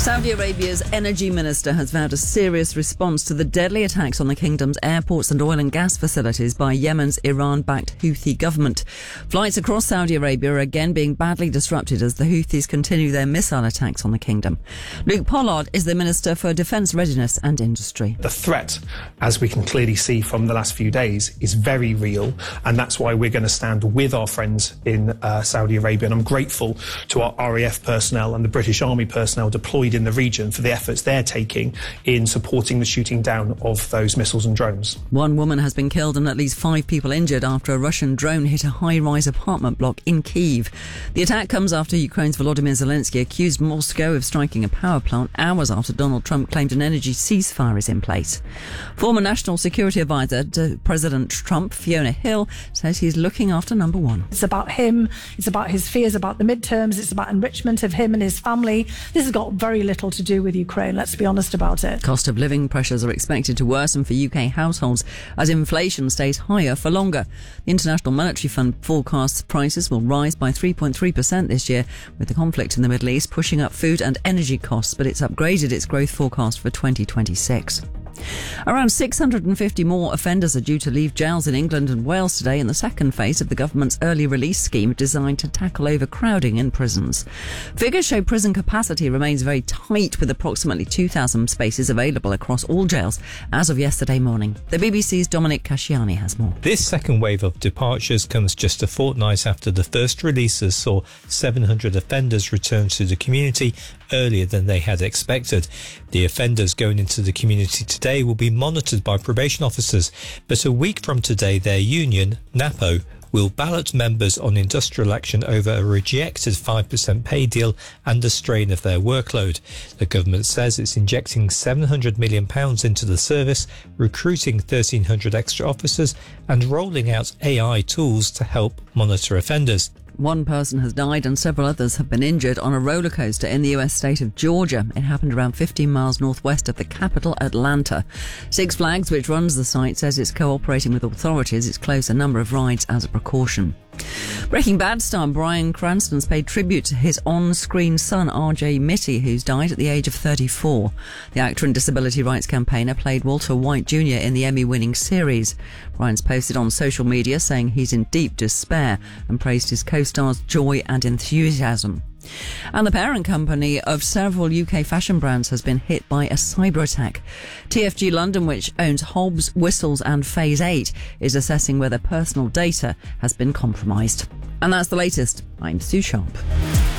Saudi Arabia's energy minister has vowed a serious response to the deadly attacks on the kingdom's airports and oil and gas facilities by Yemen's Iran-backed Houthi government. Flights across Saudi Arabia are again being badly disrupted as the Houthis continue their missile attacks on the kingdom. Luke Pollard is the Minister for Defence Readiness and Industry. The threat, as we can clearly see from the last few days, is very real, and that's why we're going to stand with our friends in Saudi Arabia. And I'm grateful to our RAF personnel and the British Army personnel deployed in the region for the efforts they're taking in supporting the shooting down of those missiles and drones. One woman has been killed and at least 5 people injured after a Russian drone hit a high-rise apartment block in Kyiv. The attack comes after Ukraine's Volodymyr Zelensky accused Moscow of striking a power plant hours after Donald Trump claimed an energy ceasefire is in place. Former National Security Advisor to President Trump, Fiona Hill, says he's looking after number one. It's about him, it's about his fears about the midterms, it's about enrichment of him and his family. This has got very little to do with Ukraine, let's be honest about it. Cost of living pressures are expected to worsen for UK households as inflation stays higher for longer. The International Monetary Fund forecasts prices will rise by 3.3% this year, with the conflict in the Middle East pushing up food and energy costs, but it's upgraded its growth forecast for 2026. Around 650 more offenders are due to leave jails in England and Wales today in the second phase of the government's early release scheme designed to tackle overcrowding in prisons. Figures show prison capacity remains very tight, with approximately 2,000 spaces available across all jails as of yesterday morning. The BBC's Dominic Casciani has more. This second wave of departures comes just a fortnight after the first releases saw 700 offenders return to the community earlier than they had expected. The offenders going into the community today will be monitored by probation officers, but a week from today their union, NAPO, will ballot members on industrial action over a rejected 5% pay deal and the strain of their workload. The government says it's injecting £700 million into the service, recruiting 1,300 extra officers and rolling out AI tools to help monitor offenders. One person has died and several others have been injured on a roller coaster in the US state of Georgia. It happened around 15 miles northwest of the capital, Atlanta. Six Flags, which runs the site, says it's cooperating with authorities. It's closed a number of rides as a precaution. Breaking Bad star Bryan Cranston's paid tribute to his on-screen son RJ Mitty, who's died at the age of 34. The actor and disability rights campaigner played Walter White Jr. in the Emmy-winning series. Bryan's posted on social media saying he's in deep despair and praised his co-star's joy and enthusiasm. And the parent company of several UK fashion brands has been hit by a cyber attack. TFG London, which owns Hobbs, Whistles and Phase 8, is assessing whether personal data has been compromised. And that's the latest. I'm Sue Sharp.